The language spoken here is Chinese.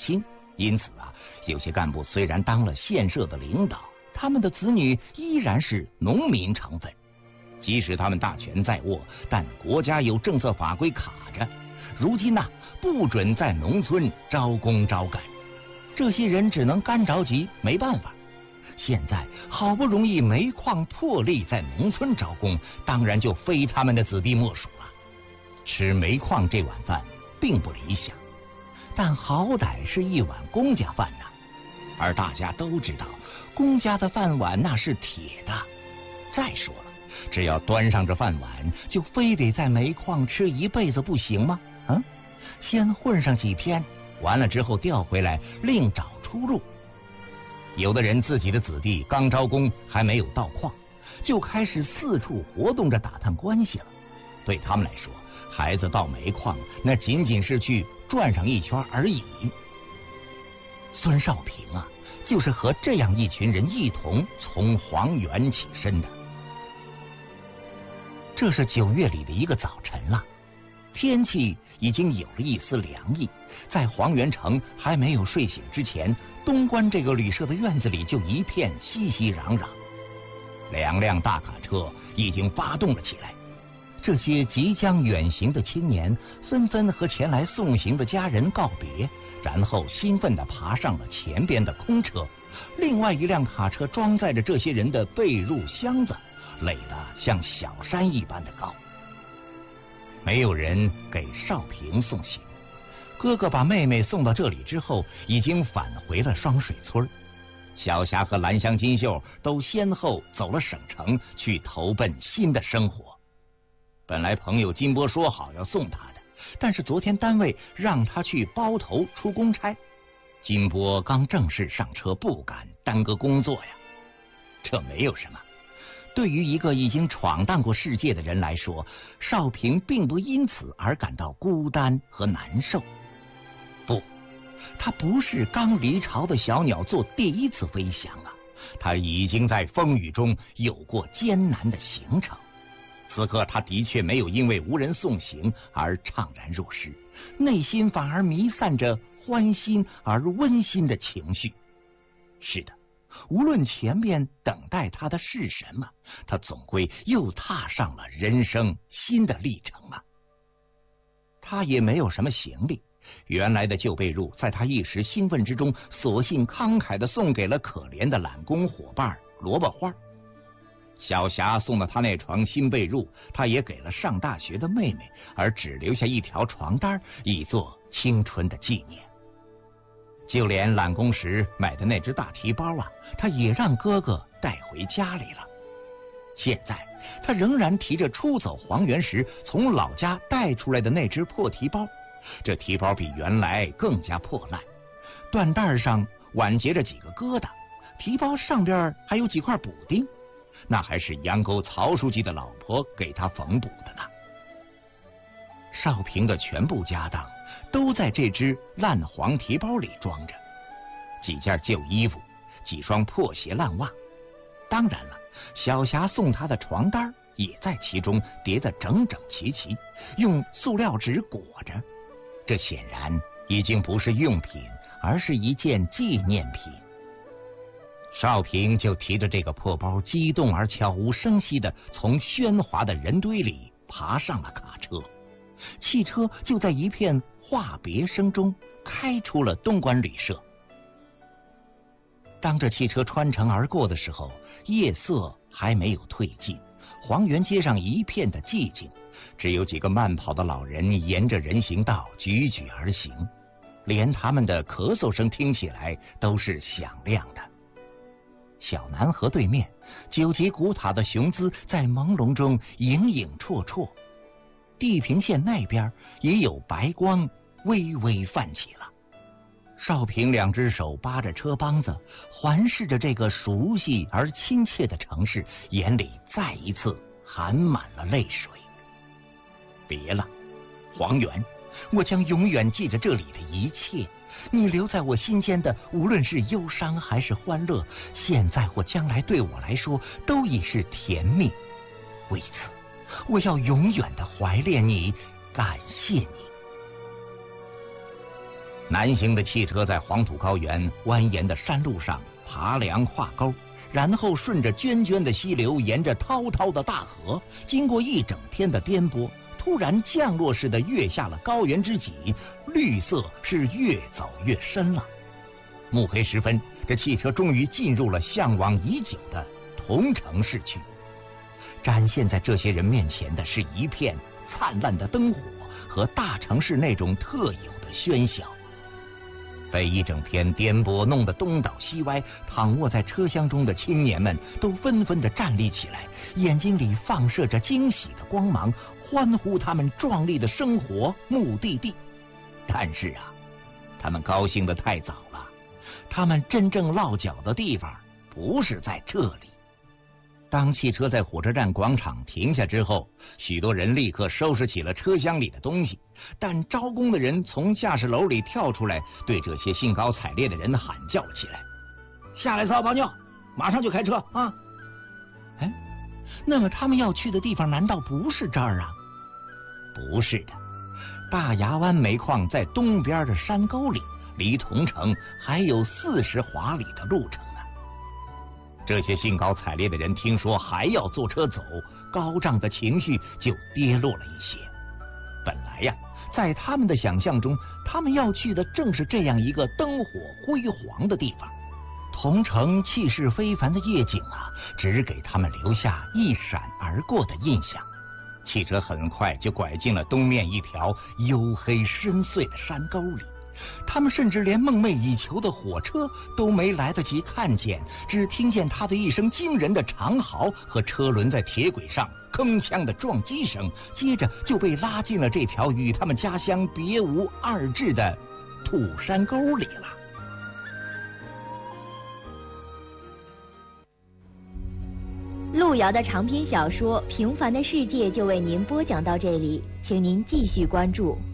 亲，因此有些干部虽然当了县社的领导，他们的子女依然是农民成分。即使他们大权在握，但国家有政策法规卡着，如今不准在农村招工招干，这些人只能干着急，没办法。现在好不容易煤矿破例在农村招工，当然就非他们的子弟莫属了。吃煤矿这碗饭并不理想，但好歹是一碗公家饭呐。而大家都知道，公家的饭碗那是铁的。再说了，只要端上这饭碗，就非得在煤矿吃一辈子不行吗？先混上几天，完了之后调回来，另找出路。有的人自己的子弟刚招工还没有到矿，就开始四处活动着打探关系了。对他们来说，孩子到煤矿那仅仅是去转上一圈而已。孙少平就是和这样一群人一同从黄原起身的。这是9月里的一个早晨了，天气已经有了一丝凉意。在黄原城还没有睡醒之前，东关这个旅社的院子里就一片熙熙攘攘。2辆大卡车已经发动了起来，这些即将远行的青年纷纷和前来送行的家人告别，然后兴奋地爬上了前边的空车。另外一辆卡车装载着这些人的被褥箱子，垒得像小山一般的高。没有人给少平送行，哥哥把妹妹送到这里之后，已经返回了双水村。小霞和兰香、金秀都先后走了省城，去投奔新的生活。本来朋友金波说好要送他的，但是昨天单位让他去包头出公差，金波刚正式上车，不敢耽搁工作呀。这没有什么，对于一个已经闯荡过世界的人来说，少平并不因此而感到孤单和难受。不，他不是刚离巢的小鸟做第一次飞翔他已经在风雨中有过艰难的行程。此刻他的确没有因为无人送行而怅然若失，内心反而弥散着欢欣而温馨的情绪。是的，无论前面等待他的是什么，他总归又踏上了人生新的历程他也没有什么行李，原来的旧被褥在他一时兴奋之中，索性慷慨地送给了可怜的揽工伙伴萝卜花。小霞送了他那床新被褥，他也给了上大学的妹妹，而只留下一条床单以作青春的纪念。就连揽工时买的那只大提包他也让哥哥带回家里了。现在他仍然提着出走黄原时从老家带出来的那只破提包，这提包比原来更加破烂，缎带上挽结着几个疙瘩，提包上边还有几块补丁，那还是杨沟曹书记的老婆给他缝补的呢。少平的全部家当都在这只烂黄提包里装着，几件旧衣服，几双破鞋烂袜，当然了，小霞送他的床单也在其中叠得整整齐齐，用塑料纸裹着。这显然已经不是用品，而是一件纪念品。少平就提着这个破包，激动而悄无声息地从喧哗的人堆里爬上了卡车。汽车就在一片话别声中开出了东关旅社。当这汽车穿城而过的时候，夜色还没有退尽，黄原街上一片的寂静，只有几个慢跑的老人沿着人行道踽踽而行，连他们的咳嗽声听起来都是响亮的。小南河对面9级古塔的雄姿在朦胧中影影绰绰，地平线那边也有白光微微泛起了。少平2只手扒着车帮子，环视着这个熟悉而亲切的城市，眼里再一次含满了泪水。别了，黄原，我将永远记着这里的一切。你留在我心间的，无论是忧伤还是欢乐，现在或将来对我来说都已是甜蜜。为此，我要永远的怀恋你，感谢你。 南行的汽车在黄土高原蜿蜒的山路上爬梁跨沟，然后顺着涓涓的溪流，沿着滔滔的大河，经过一整天的颠簸，突然降落似的跃下了高原之脊，绿色是越走越深了。暮黑时分，这汽车终于进入了向往已久的桐城市区。展现在这些人面前的是一片灿烂的灯火和大城市那种特有的喧嚣。被一整天颠簸弄得东倒西歪，躺卧在车厢中的青年们都纷纷地站立起来，眼睛里放射着惊喜的光芒，欢呼他们壮丽的生活目的地。但是啊，他们高兴得太早了，他们真正落脚的地方不是在这里。当汽车在火车站广场停下之后，许多人立刻收拾起了车厢里的东西，但招工的人从驾驶楼里跳出来，对这些兴高采烈的人喊叫了起来：下来撒泡尿，马上就开车啊！哎，那么他们要去的地方难道不是这儿啊？不是的，大牙湾煤矿在东边的山沟里，离桐城还有40华里的路程。这些兴高采烈的人听说还要坐车走，高涨的情绪就跌落了一些。本来呀，在他们的想象中，他们要去的正是这样一个灯火辉煌的地方。桐城气势非凡的夜景啊，只给他们留下一闪而过的印象。汽车很快就拐进了东面一条黝黑深邃的山沟里。他们甚至连梦寐以求的火车都没来得及看见，只听见它的一声惊人的长嚎和车轮在铁轨上铿锵的撞击声，接着就被拉进了这条与他们家乡别无二致的土山沟里了。 路遥的长篇小说《平凡的世界》就为您播讲到这里，请您继续关注。